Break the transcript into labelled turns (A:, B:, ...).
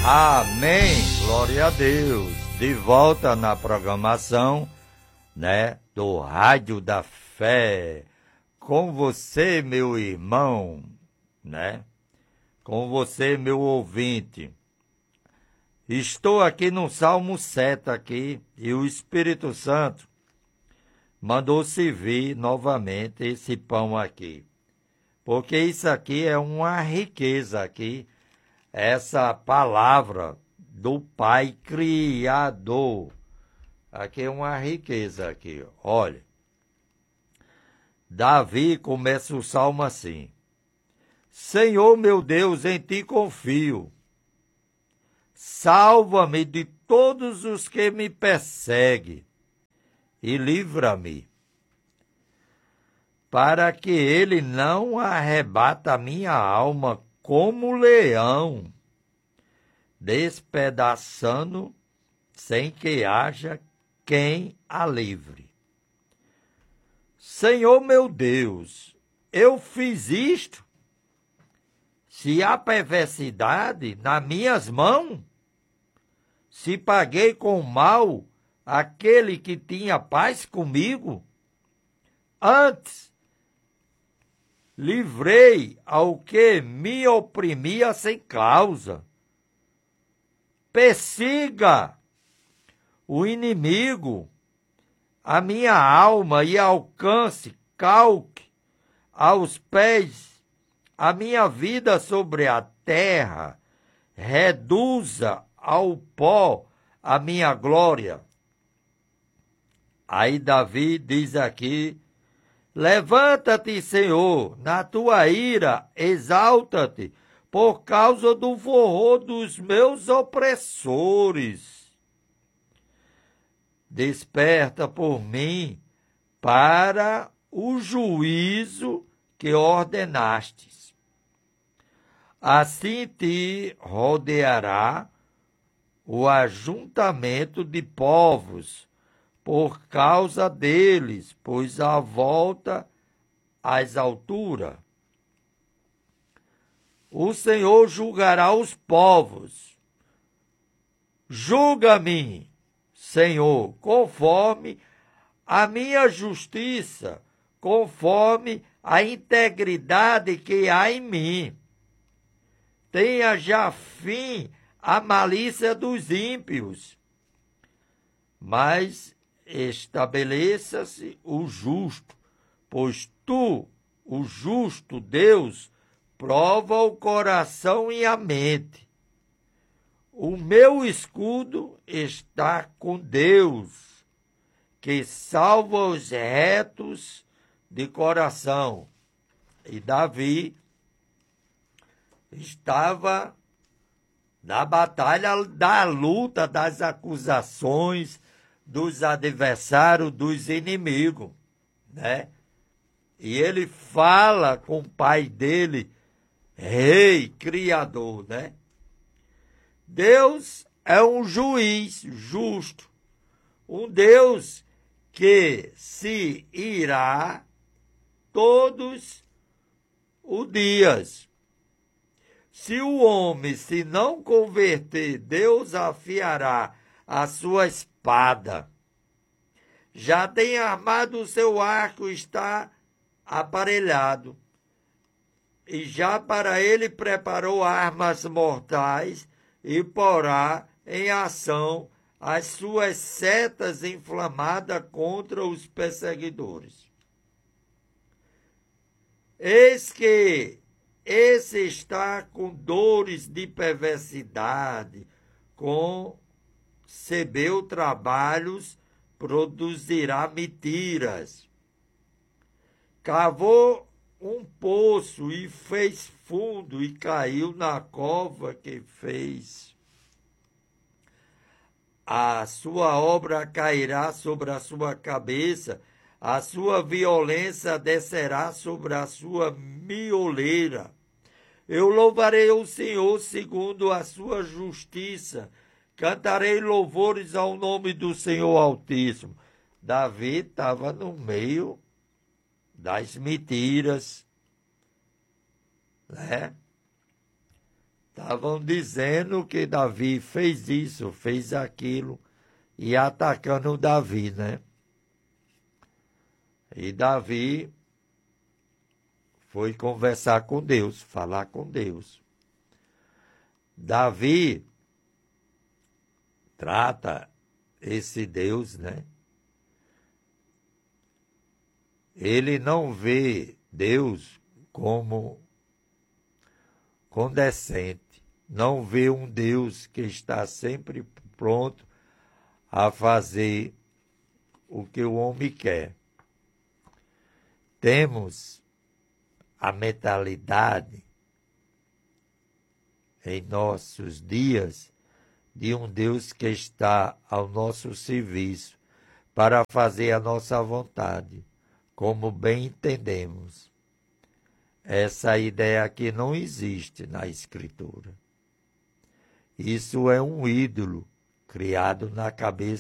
A: Amém, glória a Deus. De volta na programação, do Rádio da Fé. Com você, meu irmão, com você, meu ouvinte. Estou aqui no Salmo 7 aqui, e o Espírito Santo mandou servir novamente esse pão aqui. Porque isso aqui é uma riqueza aqui, essa palavra do Pai Criador. Aqui é uma riqueza aqui, olha. Davi começa o salmo assim: Senhor meu Deus, em ti confio. Salva-me de todos os que me perseguem e livra-me, para que ele não arrebata a minha alma como leão, despedaçando sem que haja quem a livre. Senhor meu Deus, eu fiz isto? Se há perversidade nas minhas mãos, se paguei com mal aquele que tinha paz comigo, antes livrei ao que me oprimia sem causa. Persiga o inimigo a minha alma e alcance, calque aos pés a minha vida sobre a terra, reduza ao pó a minha glória. Aí Davi diz aqui: levanta-te, Senhor, na tua ira, exalta-te, por causa do forró dos meus opressores. Desperta por mim para o juízo que ordenastes. Assim te rodeará o ajuntamento de povos, por causa deles, pois a volta às alturas. O Senhor julgará os povos. Julga-me, Senhor, conforme a minha justiça, conforme a integridade que há em mim. Tenha já fim a malícia dos ímpios, mas estabeleça-se o justo, pois tu, o justo Deus, prova o coração e a mente. O meu escudo está com Deus, que salva os retos de coração. E Davi estava na batalha da luta, das acusações, dos adversários, dos inimigos, E ele fala com o pai dele, Rei, Criador, Deus é um juiz justo, um Deus que se irá todos os dias. Se o homem se não converter, Deus afiará a sua espada. Já tem armado o seu arco, está aparelhado. E já para ele preparou armas mortais e porá em ação as suas setas inflamadas contra os perseguidores. Eis que esse está com dores de perversidade, concebeu trabalhos, produzirá mentiras. Cavou um poço e fez fundo e caiu na cova que fez. A sua obra cairá sobre a sua cabeça, a sua violência descerá sobre a sua mioleira. Eu louvarei o Senhor segundo a sua justiça, cantarei louvores ao nome do Senhor Altíssimo. Davi estava no meio das mentiras, Estavam dizendo que Davi fez isso, fez aquilo, e atacando Davi, né? E Davi foi conversar com Deus, falar com Deus. Davi trata esse Deus, né? Ele não vê Deus como condescente, não vê um Deus que está sempre pronto a fazer o que o homem quer. Temos a mentalidade em nossos dias de um Deus que está ao nosso serviço para fazer a nossa vontade, como bem entendemos. Essa ideia aqui não existe na Escritura. Isso é um ídolo criado na cabeça